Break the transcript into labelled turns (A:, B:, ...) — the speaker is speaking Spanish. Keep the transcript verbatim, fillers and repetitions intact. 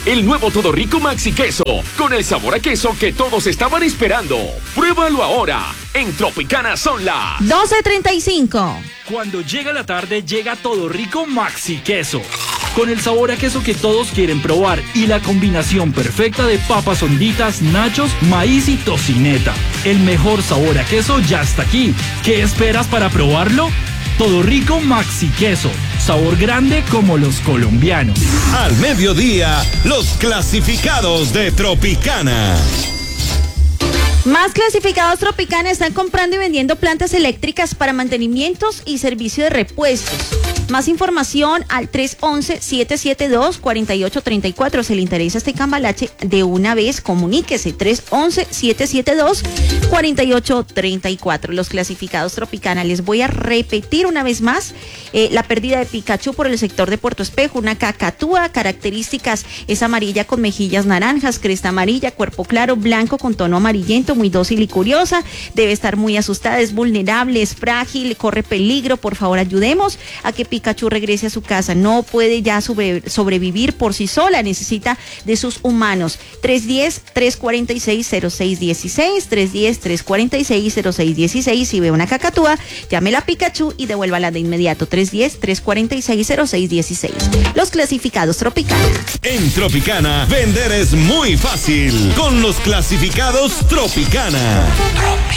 A: el nuevo Todo Rico Maxi Queso, con el sabor a queso que todos estaban esperando. Pruébalo ahora, en Tropicana son las
B: doce treinta y cinco.
C: Cuando llega la tarde, llega Todo Rico Maxi Queso, con el sabor a queso que todos quieren probar y la combinación perfecta de papas honditas, nachos, maíz y tocineta. El mejor sabor a queso ya está aquí. ¿Qué esperas para probarlo? Todo Rico Maxi Queso, sabor grande como los colombianos.
D: Al mediodía, los clasificados de Tropicana.
B: Más clasificados Tropicana están comprando y vendiendo plantas eléctricas para mantenimientos y servicio de repuestos. Más información al tres once, siete siete dos, cuatro ocho tres cuatro. Si le interesa este cambalache, de una vez comuníquese. tres once, siete siete dos, cuatro ocho tres cuatro. Los clasificados Tropicana. Les voy a repetir una vez más eh, la pérdida de Pikachu por el sector de Puerto Espejo. Una cacatúa, características: es amarilla con mejillas naranjas, cresta amarilla, cuerpo claro, blanco con tono amarillento, muy dócil y curiosa. Debe estar muy asustada, es vulnerable, es frágil, corre peligro. Por favor, ayudemos a que Pikachu regrese a su casa. No puede ya sobre, sobrevivir por sí sola, necesita de sus humanos. tres uno cero, tres cuatro seis, cero seis uno seis, tres uno cero, tres cuatro seis, cero seis uno seis. Si ve una cacatúa, llámela a Pikachu y devuélvala de inmediato. tres uno cero, tres cuatro seis, cero seis uno seis. Los clasificados Tropicana.
D: En Tropicana, vender es muy fácil con los clasificados Tropicana.